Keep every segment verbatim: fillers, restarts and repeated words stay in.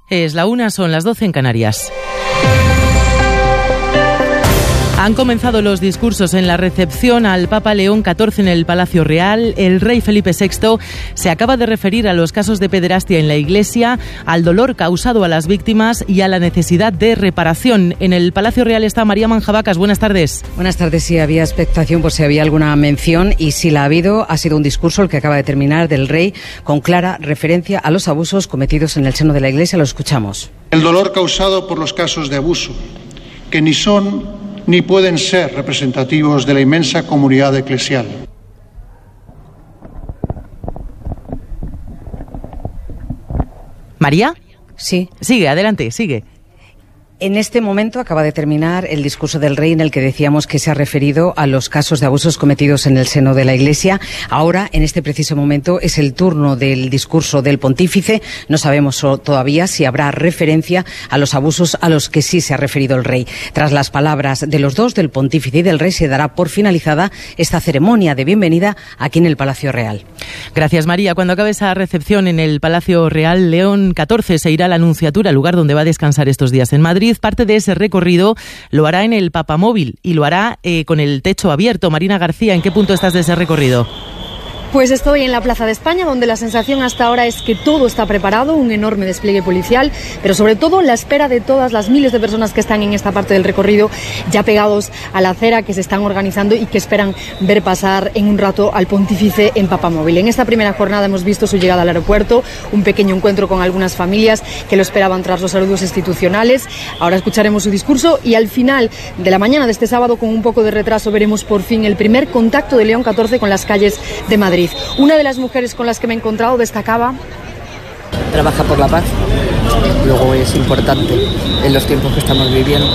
Es la una, son las doce en Canarias. Han comenzado los discursos en la recepción al Papa León catorce en el Palacio Real. El rey Felipe sexto se acaba de referir a los casos de pederastia en la Iglesia, al dolor causado a las víctimas y a la necesidad de reparación. En el Palacio Real está María Manjabacas. Buenas tardes. Buenas tardes. Sí, había expectación por si había alguna mención y si la ha habido, ha sido un discurso el que acaba de terminar del rey con clara referencia a los abusos cometidos en el seno de la Iglesia. Lo escuchamos. El dolor causado por los casos de abuso, que ni son ni pueden ser representativos de la inmensa comunidad eclesial. ¿María? Sí. Sigue, adelante, sigue. En este momento acaba de terminar el discurso del rey en el que decíamos que se ha referido a los casos de abusos cometidos en el seno de la Iglesia. Ahora, en este preciso momento, es el turno del discurso del pontífice. No sabemos todavía si habrá referencia a los abusos a los que sí se ha referido el rey. Tras las palabras de los dos, del pontífice y del rey, se dará por finalizada esta ceremonia de bienvenida aquí en el Palacio Real. Gracias, María. Cuando acabe esa recepción en el Palacio Real, León catorce se irá a la Nunciatura, lugar donde va a descansar estos días en Madrid. Parte de ese recorrido lo hará en el Papamóvil y lo hará eh, con el techo abierto. Marina García, ¿en qué punto estás de ese recorrido? Pues estoy en la Plaza de España, donde la sensación hasta ahora es que todo está preparado, un enorme despliegue policial, pero sobre todo la espera de todas las miles de personas que están en esta parte del recorrido, ya pegados a la acera, que se están organizando y que esperan ver pasar en un rato al pontífice en Papamóvil. En esta primera jornada hemos visto su llegada al aeropuerto, un pequeño encuentro con algunas familias que lo esperaban tras los saludos institucionales. Ahora escucharemos su discurso y al final de la mañana de este sábado, con un poco de retraso, veremos por fin el primer contacto de León catorce con las calles de Madrid. Una de las mujeres con las que me he encontrado destacaba: trabaja por la paz, luego es importante en los tiempos que estamos viviendo.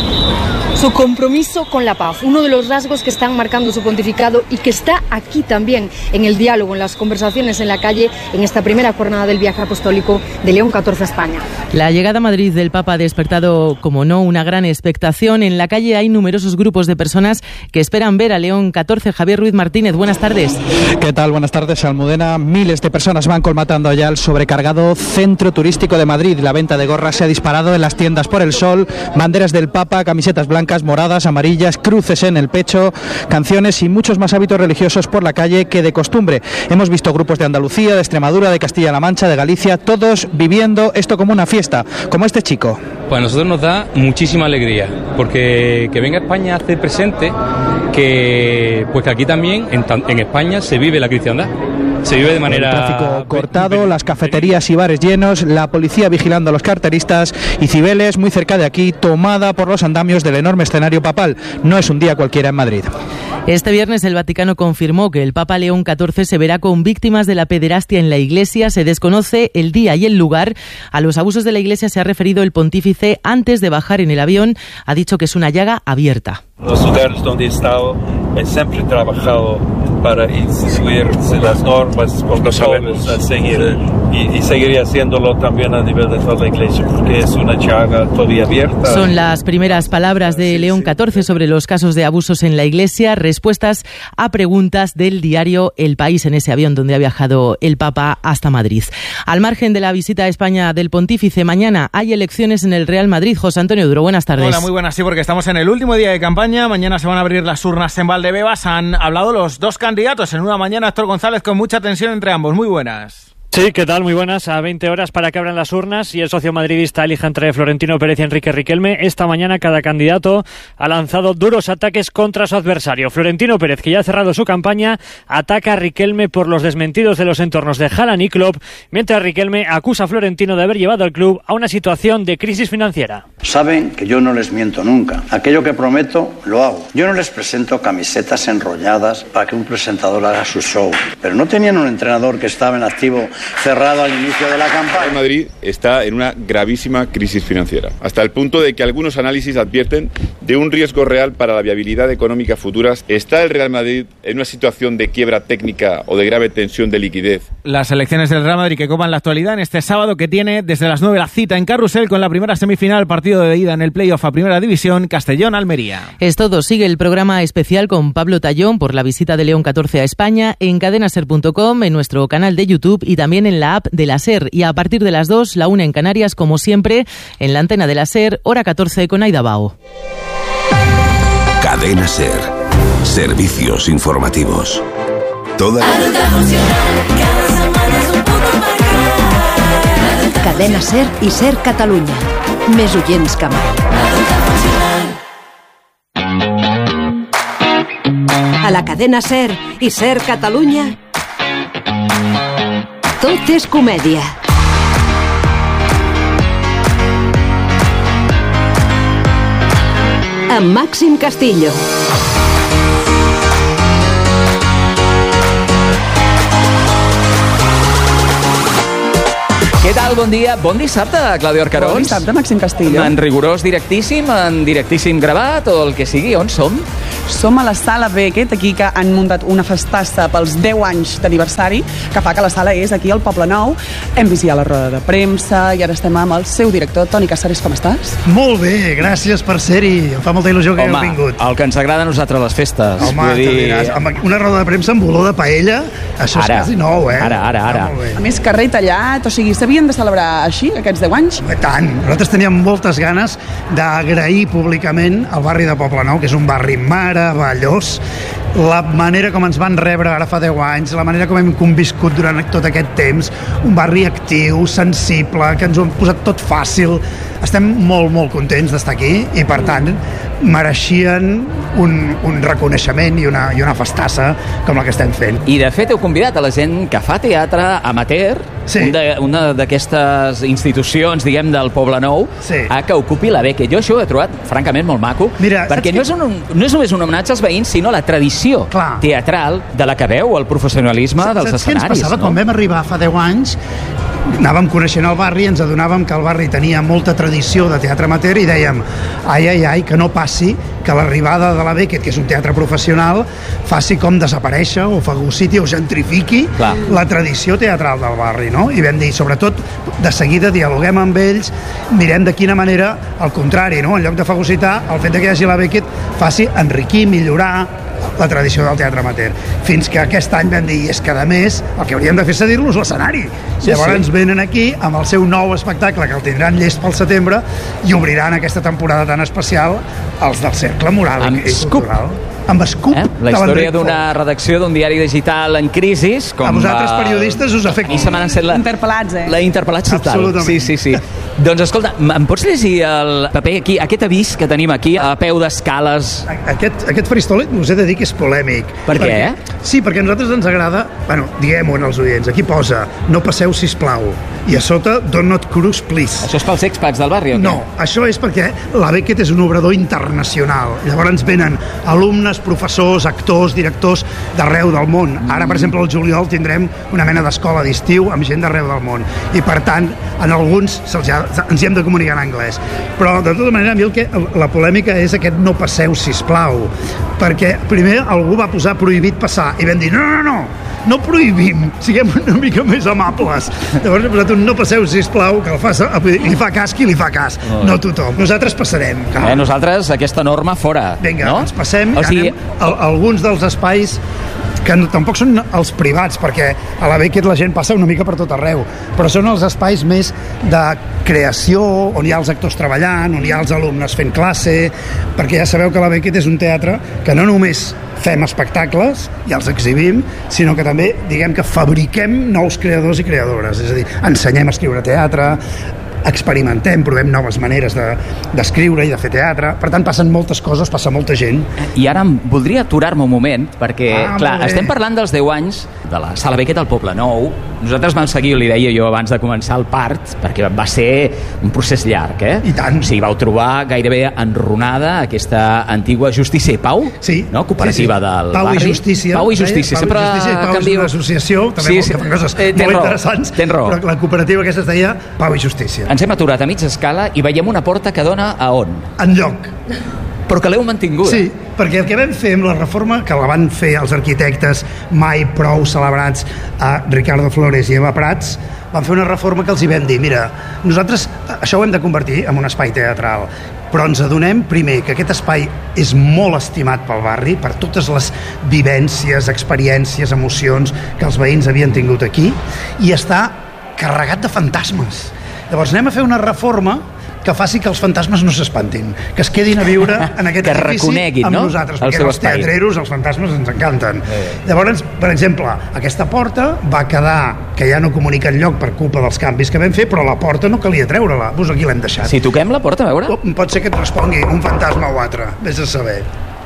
Su compromiso con la paz, uno de los rasgos que están marcando su pontificado y que está aquí también en el diálogo, en las conversaciones en la calle, en esta primera jornada del viaje apostólico de León catorce a España. La llegada a Madrid del Papa ha despertado, como no, una gran expectación. En la calle hay numerosos grupos de personas que esperan ver a León catorce. Javier Ruiz Martínez, buenas tardes. ¿Qué tal? Buenas tardes, Almudena. Miles de personas van colmatando ya el sobrecargado centro turístico de Madrid. La venta de gorras se ha disparado en las tiendas por el sol, banderas del Papa, camisetas blancas, moradas, amarillas, cruces en el pecho, canciones y muchos más hábitos religiosos por la calle que de costumbre. Hemos visto grupos de Andalucía, de Extremadura, de Castilla-La Mancha, de Galicia, todos viviendo esto como una fiesta, como este chico. Pues a nosotros nos da muchísima alegría, porque que venga a España hace presente que pues que aquí también, en, en España, se vive la cristiandad. Se vive de manera... El tráfico cortado, las cafeterías y bares llenos, la policía vigilando a los carteristas y Cibeles, muy cerca de aquí, tomada por los andamios del enorme escenario papal. No es un día cualquiera en Madrid. Este viernes el Vaticano confirmó que el Papa León catorce se verá con víctimas de la pederastia en la Iglesia. Se desconoce el día y el lugar. A los abusos de la Iglesia se ha referido el pontífice antes de bajar en el avión. Ha dicho que es una llaga abierta. Los lugares donde he estado, he siempre trabajado para instituir las normas, protocolos a seguir, y, y seguiría haciéndolo también a nivel de toda la Iglesia, porque es una llaga todavía abierta. Son las primeras palabras de León catorce sobre los casos de abusos en la Iglesia, respuestas a preguntas del diario El País en ese avión donde ha viajado el Papa hasta Madrid. Al margen de la visita a España del pontífice, mañana hay elecciones en el Real Madrid. José Antonio Duro, buenas tardes. Hola, muy buenas, sí, porque estamos en el último día de campaña. Mañana se van a abrir las urnas en Valdebebas. Han hablado los dos candidatos en una mañana. Héctor González, con mucha tensión entre ambos. Muy buenas. Sí, ¿qué tal? Muy buenas. A veinte horas para que abran las urnas y el socio madridista elija entre Florentino Pérez y Enrique Riquelme. Esta mañana cada candidato ha lanzado duros ataques contra su adversario. Florentino Pérez, que ya ha cerrado su campaña, ataca a Riquelme por los desmentidos de los entornos de Haaland y Klopp, mientras Riquelme acusa a Florentino de haber llevado al club a una situación de crisis financiera. Saben que yo no les miento nunca. Aquello que prometo, lo hago. Yo no les presento camisetas enrolladas para que un presentador haga su show. Pero no tenían un entrenador que estaba en activo cerrado al inicio de la campaña. El Madrid está en una gravísima crisis financiera, hasta el punto de que algunos análisis advierten de un riesgo real para la viabilidad económica futura. ¿Está el Real Madrid en una situación de quiebra técnica o de grave tensión de liquidez? Las elecciones del Real Madrid que copan la actualidad en este sábado, que tiene desde las nueve la cita en Carrusel con la primera semifinal, partido de ida en el playoff a Primera División, Castellón-Almería. Es todo. Sigue el programa especial con Pablo Tallón por la visita de León catorce a España en cadenaser punto com, en nuestro canal de YouTube y también también en la app de la SER. Y a partir de las dos, la una en Canarias, como siempre, en la antena de la SER, hora catorce con Aida Bao. Cadena SER. Servicios informativos. Toda Cadena SER i SER Catalunya. Més oients que mai. A la cadena SER i SER Catalunya, tot és comèdia. Amb Màxim Castillo. Què tal? Bon dia. Bon dissabte, Clàudia Arcarons. Bon dissabte, Màxim Castillo. En rigorós directíssim, en directíssim gravat o el que sigui. On som? Som a la Sala Beckett, aquí que han muntat una festassa pels deu anys d'aniversari, que fa que la sala és aquí al Poble Nou. Hem vist ja la roda de premsa i ara estem amb el seu director, Toni Casares. Com estàs? Molt bé, gràcies per ser-hi. Em fa molta il·lusió que Home, heu vingut. el que ens agrada a nosaltres les festes. Home, dir... te diràs, amb una roda de premsa amb olor de paella, això ara, és quasi nou, eh? Ara, ara, ara. Ah, a més, carrer tallat, o sigui, s'havien de celebrar així, aquests deu anys? Home, tant. Nosaltres teníem moltes ganes d'agrair públicament al barri de Poble Nou, que és un barri meravellós, la manera com ens van rebre ara fa deu anys, la manera com hem conviscut durant tot aquest temps, un barri actiu, sensible, que ens ho hem posat tot fàcil. Estem molt, molt contents d'estar aquí i, per tant, mereixien un, un reconeixement i una, i una festassa com la que estem fent. I, de fet, heu convidat a la gent que fa teatre amateur, sí. un de, una d'aquestes institucions, diguem, del Poble Nou, sí. a que ocupi la Beckett. Jo això ho he trobat, francament, molt maco, Mira, perquè no és, un, no és només un homenatge als veïns, sinó la tradició Clar. teatral de la que veu el professionalisme saps, dels saps escenaris. Què ens passava? No? Quan vam arribar fa deu anys, anàvem coneixent el barri, ens adonàvem que el barri tenia molta tradició de teatre amateur i dèiem, ai, ai, ai, que no passi que l'arribada de la Beckett, que és un teatre professional, faci com desaparèixer o fagociti o gentrifiqui Clar. la tradició teatral del barri, no? I vam dir, sobretot, de seguida dialoguem amb ells, mirem de quina manera, al contrari, no? En lloc de fagocitar, el fet que hi hagi la Beckett faci enriquir, millorar la tradició del teatre amateur. Fins que aquest any vam dir, és que a més el que hauríem de fer és cedir-los l'escenari. Sí, Llavors sí. ens venen aquí amb el seu nou espectacle, que el tindran llest pel setembre, i obriran aquesta temporada tan especial els del Cercle Moral i Cultural. Amb Scoop, eh? La història d'una redacció d'un diari digital en crisi. Com a vosaltres, el... periodistes, us afecta. I se m'han set la... Interpel·lats, eh? La interpel·lats total. Sí, sí, sí. Doncs escolta, em pots llegir el paper aquí, aquest avís que tenim aquí a peu d'escales? Aquest, aquest faristol us he de dir que és polèmic. Per què? Perquè, sí, perquè a nosaltres ens agrada, bueno, diguem-ho als oients, aquí posa, no passeu sisplau, i a sota, do not cruise please. Això és pels expats del barri, o què? No, això és perquè la Beckett és un obrador internacional. Llavors venen alumnes, professors, actors, directors d'arreu del món. Ara, per exemple, al juliol tindrem una mena d'escola d'estiu amb gent d'arreu del món. I, per tant, en alguns se'ls ha, ens hi hem de comunicar en anglès. Però, de tota manera, a mi el que, la polèmica és aquest no passeu, sisplau. Perquè, primer, algú va posar prohibit passar i vam dir, no, no, no, no prohibim, siguem una mica més amables. Llavors he posat un no passeu, sisplau, que el fa, li fa cas qui li fa cas, oh. no tothom. Nosaltres passarem. Eh, nosaltres, aquesta norma fora. Vinga, no? ens passem, o sigui... anem a, a alguns dels espais que no, tampoc són els privats, perquè a la Beckett la gent passa una mica per tot arreu, però són els espais més de creació, on hi ha els actors treballant, on hi ha els alumnes fent classe, perquè ja sabeu que la Beckett és un teatre que no només fem espectacles i els exhibim, sinó que també, diguem que fabriquem nous creadors i creadores, és a dir, ensenyem a escriure teatre, experimentem, provem noves maneres d'escriure de, i de fer teatre. Per tant, passen moltes coses, passa molta gent. I ara em voldria aturar-me un moment, perquè, ah, clar, estem parlant dels deu anys de la Sala Beckett al Poble Nou. Nosaltres vam seguir, li deia jo abans de començar el part, perquè va ser un procés llarg, eh? I tant. O sigui, vau trobar gairebé enronada aquesta antiga Justícia i Pau, sí, no? Cooperativa sí, sí. del Pau barri. I Justícia. Pau i Justícia. Pau Sempre i Justícia. Pau canvio... és una associació, també sí, sí. que fan coses eh, molt raó. interessants, ten raó. però la cooperativa aquesta es deia Pau i Justícia. Ens hem aturat a mitja escala i veiem una porta que dona a on? Enlloc. però que l'heu mantingut. Sí, perquè el que vam fer amb la reforma, que la van fer els arquitectes mai prou celebrats, a Ricardo Flores i Eva Prats, van fer una reforma que els hi vam dir, mira, nosaltres això ho hem de convertir en un espai teatral, però ens adonem, primer, que aquest espai és molt estimat pel barri, per totes les vivències, experiències, emocions que els veïns havien tingut aquí, i està carregat de fantasmes. Llavors anem a fer una reforma que faci que els fantasmes no s'espantin, que es quedin a viure en aquest que edifici amb no? nosaltres, el perquè els teatreros, els fantasmes ens encanten. Eh. Llavors, per exemple, aquesta porta va quedar que ja no comunica enlloc per culpa dels canvis que vam fer, però la porta no calia treure-la, doncs aquí l'hem deixat. Si toquem la porta, a veure? Pot ser que et respongui un fantasma o altre, vés a saber.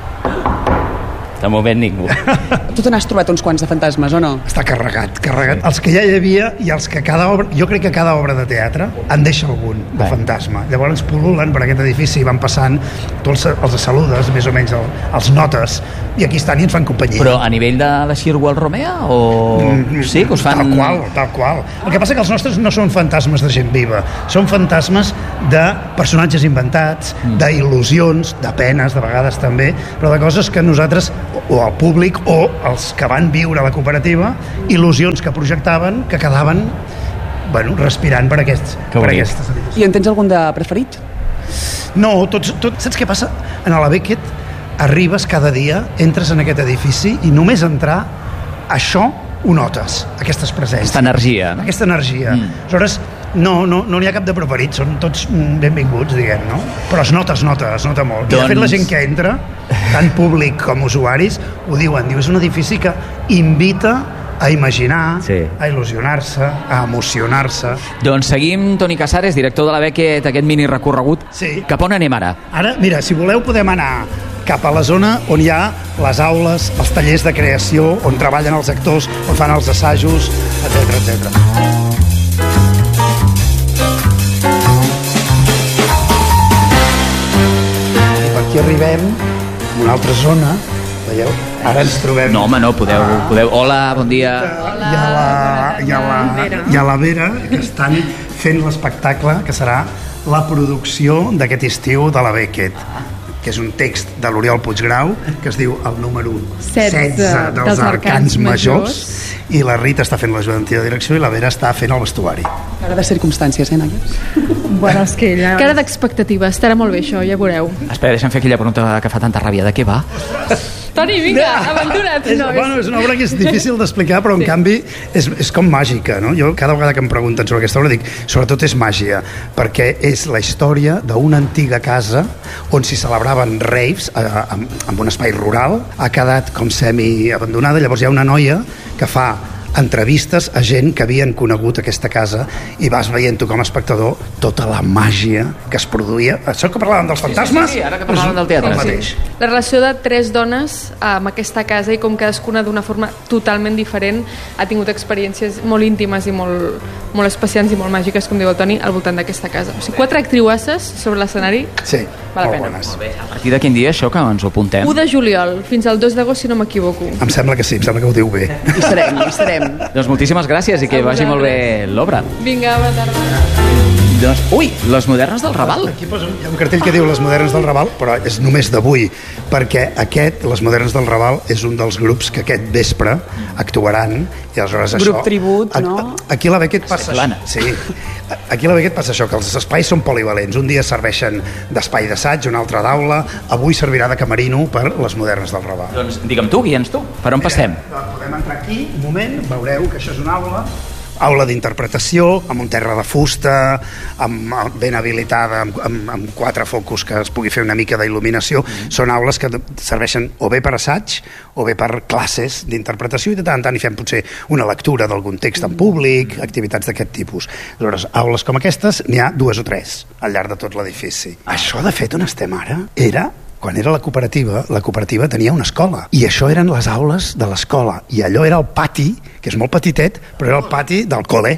De moment ningú. Tu te n'has trobat uns quants de fantasmes, o no? Està carregat, carregat. Els que ja hi havia i els que cada obra... Jo crec que cada obra de teatre en deixa algun de fantasma. Llavors pul·lulen per aquest edifici i van passant, tu els, els saludes, més o menys el, els notes, i aquí estan i ens fan companyia. Però a nivell de la Xirgu al Romea? O... Mm, sí, que us fan... Tal qual, tal qual. El que passa que els nostres no són fantasmes de gent viva, són fantasmes de personatges inventats, mm. d'il·lusions, de penes, de vegades també, però de coses que nosaltres o al públic o els que van viure a la cooperativa, il·lusions que projectaven que quedaven, bueno, respirant per, aquests, per aquestes habitacions. I en tens algun de preferit? No, tots, tot, saps què passa? En la Beckett arribes cada dia, entres en aquest edifici i només entrar, això ho notes, aquestes presències. Aquesta energia. No? Aquesta energia. Mm. Aleshores, no no n'hi no ha cap de preferit, són tots benvinguts, diguem, no? Però es nota, es nota, es nota molt. Doncs... I de fet la gent que entra, tant públic com usuaris, ho diuen, diu, és un edifici que invita a imaginar, sí. a il·lusionar-se, a emocionar-se. Doncs seguim, Toni Casares, director de la Beckett, aquest mini recorregut. Sí. Cap on anem ara? Ara, mira, si voleu podem anar cap a la zona on hi ha les aules, els tallers de creació, on treballen els actors, on fan els assajos, etcètera, etcètera. Aquí arribem a una altra zona, veieu? Ara ens trobem... No, home, no, podeu... podeu... Hola, bon dia. Hola, hi ha la, hi ha la, hi ha la Vera, que estan fent l'espectacle que serà la producció d'aquest estiu de la Beckett, que és un text de l'Oriol Puiggrau, que es diu el número setze dels Arcans Majors, i la Rita està fent l'ajudantia de direcció i la Vera està fent el vestuari. Cara de circumstàncies, eh, noies? Bueno, és que ja... Cara d'expectativa, estarà molt bé això, ja veureu. Espera, deixa'm fer aquella pregunta que fa tanta ràbia. De què va? Toni, vinga, aventura't. És, no, bueno, és una obra que és difícil d'explicar, però en sí. canvi és, és com màgica, no? Jo cada vegada que em pregunten sobre aquesta obra dic, sobretot és màgia, perquè és la història d'una antiga casa on s'hi celebraven raves eh, amb, amb un espai rural, ha quedat com semi-abandonada, llavors hi ha una noia que fa entrevistes a gent que havien conegut aquesta casa i vas veient tu com a espectador tota la màgia que es produïa. Això que parlàvem dels fantasmes? Sí, sí, sí, ara que parlàvem del teatre. Sí, sí. La relació de tres dones amb aquesta casa i com cadascuna d'una forma totalment diferent ha tingut experiències molt íntimes i molt, molt especials i molt màgiques, com diu el Toni, al voltant d'aquesta casa. O sigui, quatre actriuasses sobre l'escenari. Sí, val molt pena. bones. A partir de quin dia això que ens ho apuntem? u de juliol fins al dos d'agost, si no m'equivoco. Em sembla que sí, em sembla que ho diu bé. Hi serem, hi serem. Doncs moltíssimes gràcies i que vagi molt bé l'obra. Vinga, bona tarda. Doncs, ui, les modernes del Raval. Aquí posa, hi ha un cartell que diu les modernes del Raval, però és només d'avui, perquè aquest, les modernes del Raval, és un dels grups que aquest vespre actuaran i aleshores Grup això... tribut, no? Aquí a la Beckett passa això. Sí, aquí a la Beckett passa això, que els espais són polivalents. Un dia serveixen d'espai d'assaig, un altre d'aula, avui servirà de camerino per les modernes del Raval. Doncs digue'm tu, guia'ns tu, per on passem? Podem entrar aquí, un moment, veureu que això és una aula, aula d'interpretació, amb un terra de fusta, amb, ben habilitada, amb, amb, amb quatre focus que es pugui fer una mica d'il·luminació. Mm. Són aules que serveixen o bé per assaig o bé per classes d'interpretació i de tant en tant hi fem potser una lectura d'algun text en públic, activitats d'aquest tipus. Aleshores, aules com aquestes n'hi ha dues o tres al llarg de tot l'edifici. Això, de fet, on estem ara, era... Quan era la cooperativa, la cooperativa tenia una escola. I això eren les aules de l'escola. I allò era el pati, que és molt petitet, però era el pati del col·le.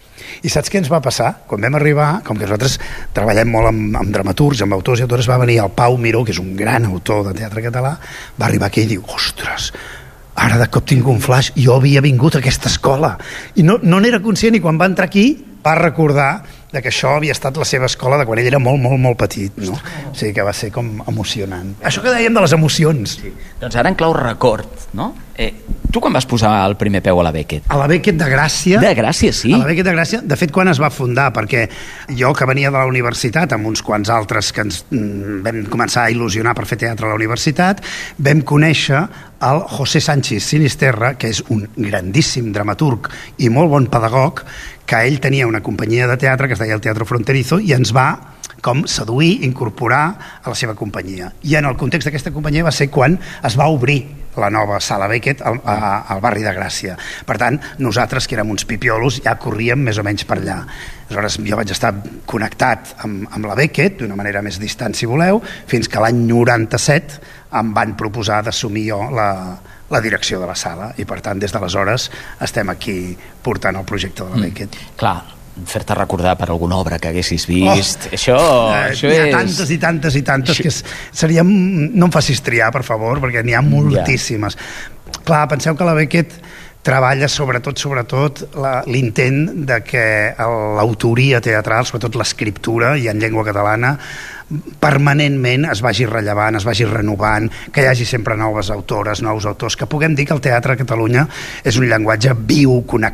I saps què ens va passar? Quan vam arribar, com que nosaltres treballem molt amb, amb dramaturgs, amb autors i autores, va venir el Pau Miró, que és un gran autor de teatre català, va arribar aquí i diu, ostres, ara de cop tinc un flash, jo havia vingut a aquesta escola. I no no n'era conscient i quan va entrar aquí va recordar de que això havia estat la seva escola de quan ell era molt, molt, molt petit, no? O sigui que va ser com emocionant. Això que dèiem de les emocions. Sí. Doncs ara en clau record, no? Eh, tu quan vas posar el primer peu a la Beckett? A la Beckett de Gràcia. De Gràcia, sí. A la Beckett de Gràcia, de fet, quan es va fundar, perquè jo que venia de la universitat, amb uns quants altres que ens mm, vam començar a il·lusionar per fer teatre a la universitat, vam conèixer el José Sánchez Sinisterra, que és un grandíssim dramaturg i molt bon pedagog, que ell tenia una companyia de teatre que es deia el Teatro Fronterizo i ens va com seduir, incorporar a la seva companyia. I en el context d'aquesta companyia va ser quan es va obrir la nova sala Beckett al, a, al barri de Gràcia. Per tant, nosaltres, que érem uns pipiolos, ja corríem més o menys per allà. Aleshores, jo vaig estar connectat amb, amb la Beckett, d'una manera més distant, si voleu, fins que l'any noranta-set em van proposar d'assumir jo la, la direcció de la sala. I, per tant, des d'aleshores estem aquí portant el projecte de la Beckett. Mm, clar, fer-te recordar per alguna obra que haguessis vist, oh, això, eh, això n'hi ha és... tantes i tantes i tantes que seria... no em facis triar, per favor, perquè n'hi ha moltíssimes. Yeah. Clar, penseu que la Beckett treballa sobretot, sobretot l'intent de que l'autoria teatral, sobretot l'escriptura i en llengua catalana, permanentment es vagi rellevant, es vagi renovant, que hi hagi sempre noves autores, nous autors, que puguem dir que el teatre a Catalunya és un llenguatge viu, connectat,